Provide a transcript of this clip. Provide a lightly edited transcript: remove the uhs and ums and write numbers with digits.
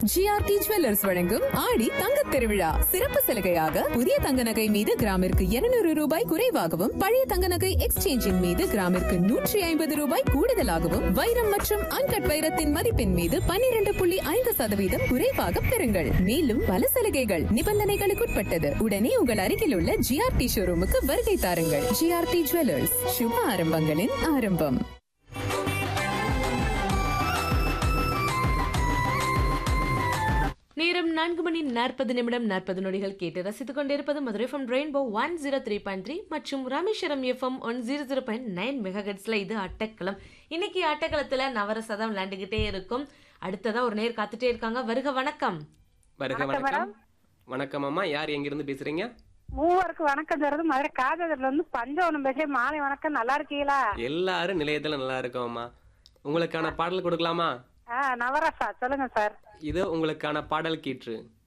GRT jewellers வழங்கும் ஆடி தங்கத் திருவிழா சிறப்பு சலுகையாக புதிய தங்க நகை மீது கிராமிற்கு 200 ரூபாய் குறைவாகவும் பழைய தங்க நகை எக்ஸ்சேஞ்சின் மீது கிராமிற்கு 150 ரூபாய் கூடுதலாகவும் வைரம் மற்றும் அன்கட் வைரத்தின் மதிப்பின் மீது 12.5% குறைவாக பெறுங்கள். மேலும் பல சலுகைகள் நிபந்தனைகளுக்குட்பட்டது. உடனே உங்கள் அருகில் உள்ள ஜிஆர்டி ஷோரூமுக்கு வருகை தாருங்கள். ஜிஆர்டி ஜுவல்லர்ஸ், சுப ஆரம்பங்களின் ஆரம்பம். நேரம் 4:40 கேட்டு ரசித்துக் கொண்டிருப்பது மதுரை FM ரெயின்போ 103.3 மற்றும் ராமேஸ்வரம் FM 100.9 மெகாஹெர்ட்ஸ்ல இது அட்டக்களம். இன்னைக்கு அட்டக்களத்துல நவரசதம் விளையாண்டுகிட்டே இருக்கும். அடுத்ததா ஒரு நேர் காத்துட்டே இருக்காங்க. வருக வணக்கம். வருக வணக்கம். வணக்கம் அம்மா, யார் எங்கிருந்து பேசுறீங்க? மூவருக்கு வணக்கம் தருது மதுரை காதர்ல இருந்து பஞ்சவனம் பேசுறேன். மாலை வணக்கம், நல்லா இருக்கீங்களா? எல்லாரும் நிலையத்துல நல்லா இருக்கோம் அம்மா. உங்களுக்கான பாடல் கொடுக்கலாமா? நவரசா சொல்லுங்க சார். இது உங்களுக்கான பாடல் கீற்று.